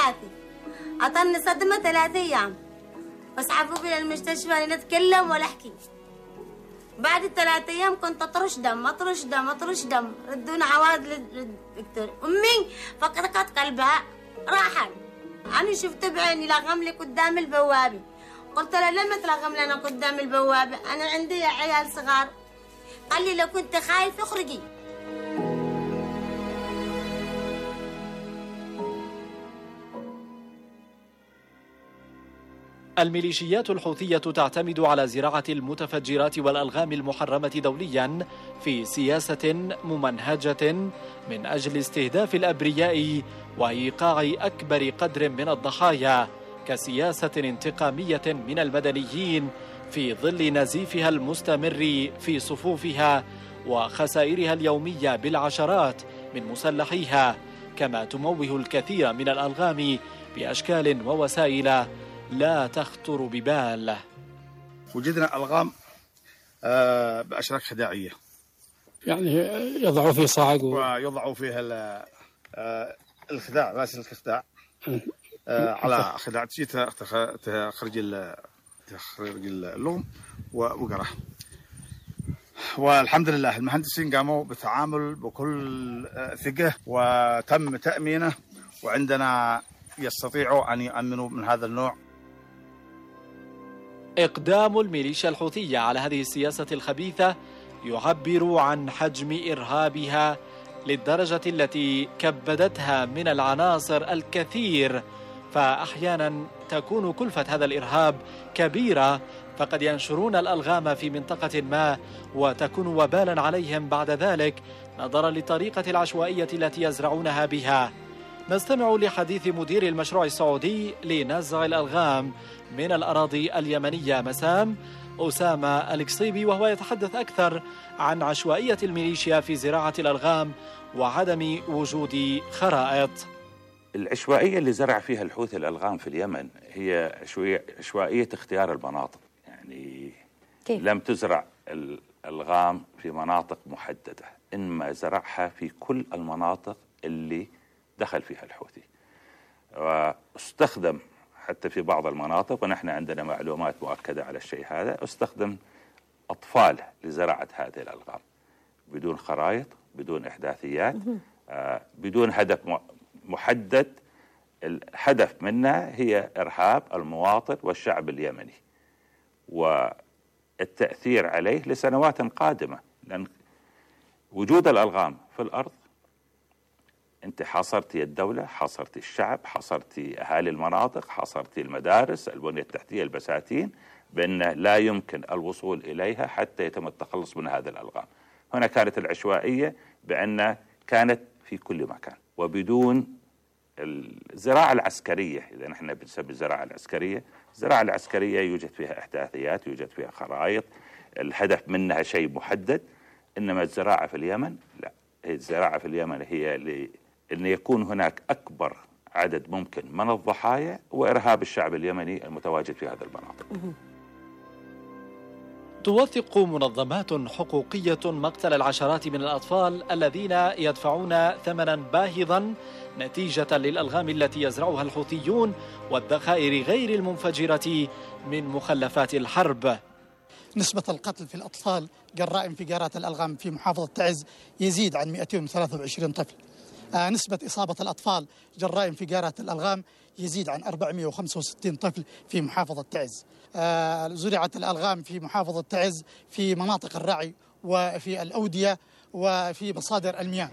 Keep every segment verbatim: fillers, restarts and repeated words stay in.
حياتي. عطني صدمة ثلاث أيام واسعفوا بي للمستشفى لنتكلم ولا أحكي. بعد الثلاث أيام كنت أطرش دم أطرش دم أطرش دم، ردونا عواد للدكتور. أمي فقدت قلبها راحت. أنا شفت بعيني لغم لي قدام البوابة، قلت له لما تلغم لنا قدام البوابة؟ أنا عندي عيال صغار. قال لي لو كنت خايف اخرجي. الميليشيات الحوثية تعتمد على زراعة المتفجرات والألغام المحرمة دوليا في سياسة ممنهجة من أجل استهداف الأبرياء وإيقاع أكبر قدر من الضحايا، كسياسة انتقامية من المدنيين في ظل نزيفها المستمر في صفوفها وخسائرها اليومية بالعشرات من مسلحيها، كما تموه الكثير من الألغام بأشكال ووسائل لا تخطر ببال. وجدنا ألغام بأشراك خداعية، يعني يضعوا فيه صاعق و... ويضعوا فيها الخداع، راس الخداع على خداع تجي تخرج تخرج اللغم وقرح. والحمد لله المهندسين قاموا بالتعامل بكل ثقة وتم تأمينه، وعندنا يستطيعوا أن يؤمنوا من هذا النوع. إقدام الميليشيا الحوثية على هذه السياسة الخبيثة يعبر عن حجم إرهابها للدرجة التي كبدتها من العناصر الكثير، فأحيانا تكون كلفة هذا الإرهاب كبيرة، فقد ينشرون الألغام في منطقة ما وتكون وبالا عليهم بعد ذلك نظرا للطريقة العشوائية التي يزرعونها بها. نستمع لحديث مدير المشروع السعودي لنزع الألغام من الأراضي اليمنية مسام، أسامة القصيبي، وهو يتحدث أكثر عن عشوائية الميليشيا في زراعة الألغام وعدم وجود خرائط. العشوائية اللي زرع فيها الحوثي الألغام في اليمن هي عشوائية اختيار المناطق، يعني كيف؟ لم تزرع الألغام في مناطق محددة، إنما زرعها في كل المناطق اللي دخل فيها الحوثي، واستخدم حتى في بعض المناطق، ونحن عندنا معلومات مؤكدة على الشيء هذا، استخدم أطفال لزراعة هذه الألغام بدون خرائط، بدون إحداثيات، آه بدون هدف محدد. الهدف منها هي إرهاب المواطن والشعب اليمني والتأثير عليه لسنوات قادمة، لأن وجود الألغام في الأرض أنت حاصرتي الدولة، حاصرتي الشعب، حاصرتي أهالي المناطق، حاصرتي المدارس، البنية التحتية، البساتين، بأن لا يمكن الوصول إليها حتى يتم التخلص من هذا الألغام. هنا كانت العشوائية بأن كانت في كل مكان وبدون الزراعة العسكرية. إذا نحن بنسمي الزراعة العسكرية، الزراعة العسكرية يوجد فيها إحداثيات، يوجد فيها خرائط، الهدف منها شيء محدد. إنما الزراعة في اليمن لا، الزراعة في اليمن هي لأن يكون هناك أكبر عدد ممكن من الضحايا وإرهاب الشعب اليمني المتواجد في هذه المناطق. توثق منظمات حقوقية مقتل العشرات من الأطفال الذين يدفعون ثمنا باهظا نتيجة للألغام التي يزرعها الحوثيون والذخائر غير المنفجرة من مخلفات الحرب. نسبة القتل في الأطفال جراء انفجارات الألغام في محافظة تعز يزيد عن مئتين وثلاثة وعشرين طفل. آه نسبة إصابة الأطفال جراء انفجارات الألغام يزيد عن أربعمئة وخمسة وستين طفل في محافظة تعز. آه زرعت الألغام في محافظة تعز في مناطق الرعي وفي الأودية وفي مصادر المياه.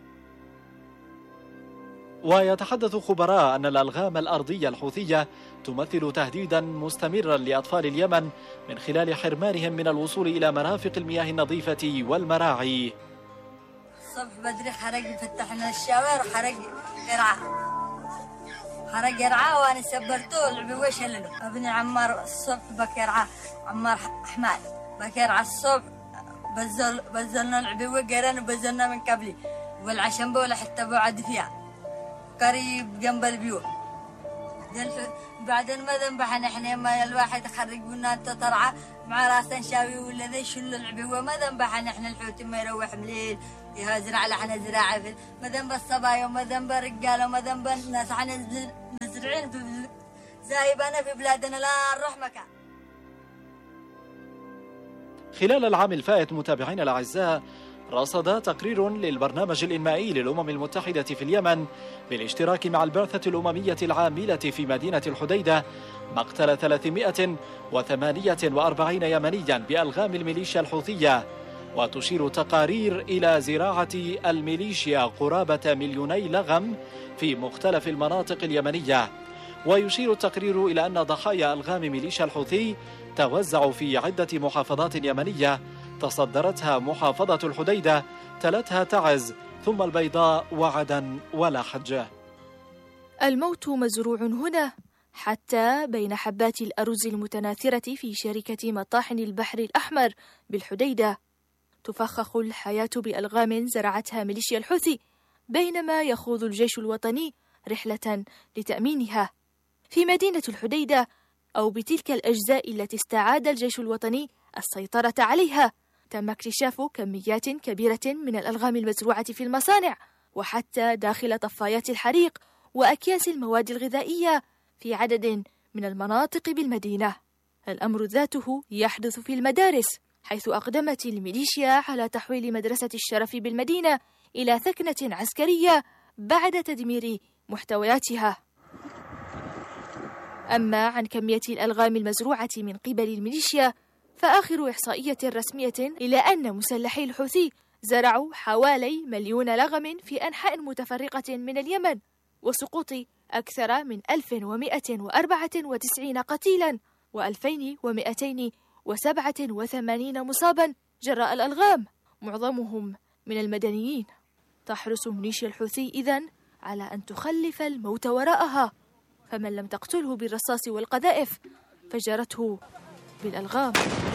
ويتحدث خبراء أن الألغام الأرضية الحوثية تمثل تهديدا مستمرا لأطفال اليمن من خلال حرمانهم من الوصول إلى مرافق المياه النظيفة والمراعي. الصبح بدري حرق فتحنا الشاور وحرق قرعة حرق قرعة وأنا سبرته لعبي وشلله. ابني عمار الصبح بكرعة، عمار أحمد بكرعة الصبح بزل بزلنا لعبي وقرن وبزلنا من قبلي والعشنبة ولا حتى بعد فيها قريب جنب البيوت. بعدين ما ذنبحنا احنا ما الواحد يخرج منا انت ترعى مع راسا شاوي ولا ذي شل العبوه ما ذنبحنا احنا الحوت ما يروح مليل يزرع لحنا زراعه ما ذنب الصبايا وما ذنب الرجاله وما ذنب الناس احنا مزرعين زايبنا في بلادنا لا نروح مكان. خلال العام الفائت متابعينا الأعزاء رصد تقرير للبرنامج الإنمائي للأمم المتحدة في اليمن بالاشتراك مع البعثة الأممية العاملة في مدينة الحديدة مقتل ثلاثمائة وثمانية وأربعين يمنيا بألغام الميليشيا الحوثية، وتشير تقارير إلى زراعة الميليشيا قرابة مليوني لغم في مختلف المناطق اليمنية. ويشير التقرير إلى أن ضحايا ألغام ميليشيا الحوثي توزع في عدة محافظات يمنية تصدرتها محافظة الحديدة، تلتها تعز، ثم البيضاء وعدن ولحج. الموت مزروع هنا حتى بين حبات الأرز المتناثرة في شركة مطاحن البحر الأحمر بالحديدة. تفخخ الحياة بألغام زرعتها ميليشيا الحوثي بينما يخوض الجيش الوطني رحلة لتأمينها. في مدينة الحديدة أو بتلك الأجزاء التي استعاد الجيش الوطني السيطرة عليها تم اكتشاف كميات كبيرة من الألغام المزروعة في المصانع وحتى داخل طفايات الحريق وأكياس المواد الغذائية في عدد من المناطق بالمدينة. الأمر ذاته يحدث في المدارس، حيث أقدمت الميليشيا على تحويل مدرسة الشرف بالمدينة إلى ثكنة عسكرية بعد تدمير محتوياتها. أما عن كمية الألغام المزروعة من قبل الميليشيا فآخر إحصائية رسمية إلى أن مسلحي الحوثي زرعوا حوالي مليون لغم في أنحاء متفرقة من اليمن، وسقوط أكثر من ألف ومائة وأربعة وتسعين قتيلا وألفين ومائتين وسبعة وثمانين مصابا جراء الألغام، معظمهم من المدنيين. تحرص ميليشيا الحوثي إذن على أن تخلف الموت وراءها، فمن لم تقتله بالرصاص والقذائف فجرته بالألغام.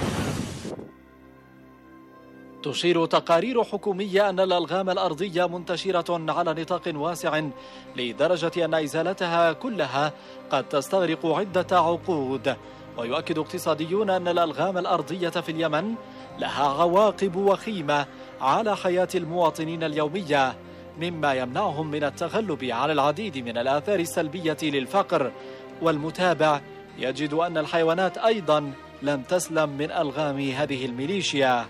تشير تقارير حكومية أن الألغام الأرضية منتشرة على نطاق واسع لدرجة أن إزالتها كلها قد تستغرق عدة عقود. ويؤكد اقتصاديون أن الألغام الأرضية في اليمن لها عواقب وخيمة على حياة المواطنين اليومية، مما يمنعهم من التغلب على العديد من الآثار السلبية للفقر. والمتابع يجد أن الحيوانات أيضا لم تسلم من ألغام هذه الميليشيا.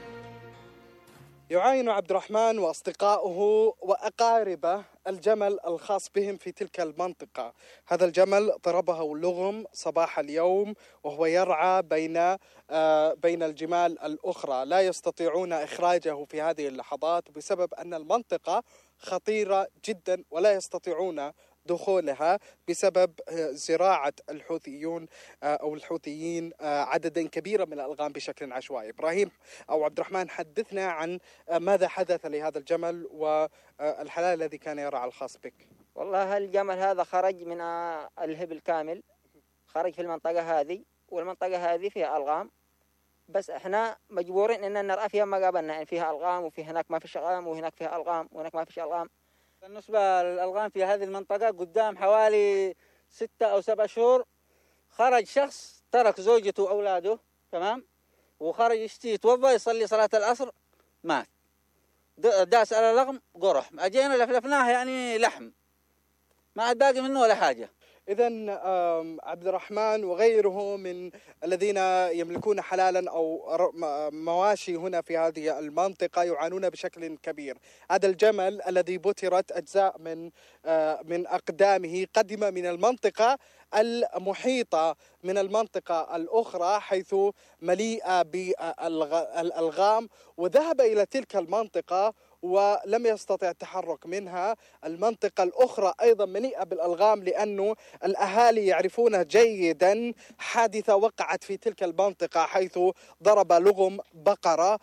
يعاين عبد الرحمن وأصدقائه وأقاربه الجمل الخاص بهم في تلك المنطقة. هذا الجمل ضربه اللغم صباح اليوم وهو يرعى بين بين الجمال الأخرى، لا يستطيعون إخراجه في هذه اللحظات بسبب أن المنطقة خطيرة جدا ولا يستطيعون دخولها بسبب زراعة الحوثيون أو الحوثيين عددا كبيرا من الألغام بشكل عشوائي. إبراهيم أو عبد الرحمن، حدثنا عن ماذا حدث لهذا الجمل والحلال الذي كان يرعى الخاص بك. والله الجمل هذا خرج من الهب الكامل، خرج في المنطقة هذه، والمنطقة هذه فيها ألغام، بس احنا مجبورين ان نرأى فيها ما قابلنا، يعني فيها ألغام وفي هناك ما فيش ألغام وهناك فيها ألغام وهناك ما فيش ألغام. بالنسبة للألغام في هذه المنطقة قدام حوالي ستة أو سبع شهور خرج شخص ترك زوجته وأولاده، تمام، وخرج يشتي يتوضأ يصلي صلاة العصر مات، داس على لغم قرح، أجينا لفلفناه يعني لحم، ما عاد باقي منه ولا حاجة. إذن عبد الرحمن وغيره من الذين يملكون حلالا أو مواشي هنا في هذه المنطقة يعانون بشكل كبير. هذا الجمل الذي بترت أجزاء من من أقدامه قدم من المنطقة المحيطة من المنطقة الأخرى حيث مليئة بالألغام، وذهب إلى تلك المنطقة ولم يستطع التحرك منها. المنطقة الأخرى أيضا مليئة بالألغام لأنه الأهالي يعرفون جيدا حادثة وقعت في تلك المنطقة حيث ضرب لغم بقرة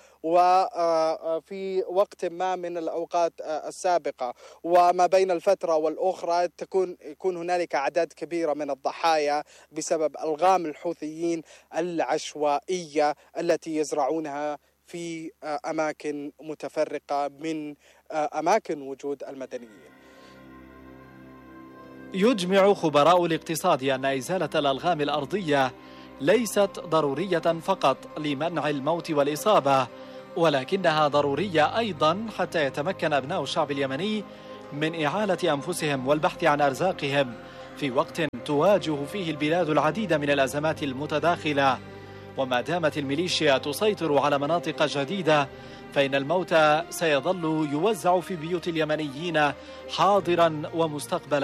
وفي وقت ما من الأوقات السابقة، وما بين الفترة والأخرى تكون يكون هنالك أعداد كبيرة من الضحايا بسبب ألغام الحوثيين العشوائية التي يزرعونها في أماكن متفرقة من أماكن وجود المدنيين. يجمع خبراء الاقتصاد أن إزالة الألغام الأرضية ليست ضرورية فقط لمنع الموت والإصابة، ولكنها ضرورية أيضا حتى يتمكن أبناء الشعب اليمني من إعالة أنفسهم والبحث عن أرزاقهم في وقت تواجه فيه البلاد العديد من الأزمات المتداخلة. وما دامت الميليشيا تسيطر على مناطق جديدة فإن الموت سيظل يوزع في بيوت اليمنيين حاضرا ومستقبلا.